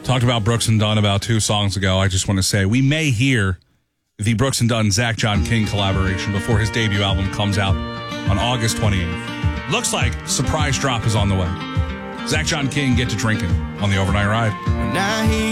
Talked about Brooks and Dunn about 2 songs ago. I just want to say we may hear the Brooks and Dunn Zach John King collaboration before his debut album comes out on August 28th. Looks like surprise drop is on the way. Zach John King, Get to Drinking on the Overnight Ride. Now he